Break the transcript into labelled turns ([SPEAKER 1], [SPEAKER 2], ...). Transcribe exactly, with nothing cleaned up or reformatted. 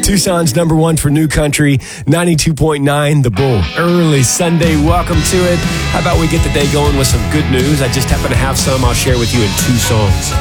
[SPEAKER 1] Tucson's number one for new country, ninety-two point nine The Bull. Early Sunday, welcome to it. How about we get the day going with some good news? I just happen to have some I'll share with you in two songs.